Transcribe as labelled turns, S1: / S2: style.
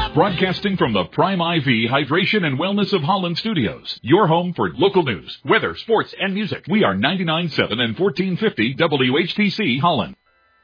S1: Broadcasting from the Prime IV Hydration and Wellness of Holland Studios. Your home for local news, weather, sports, and music. We are 99.7 and 1450 WHTC Holland.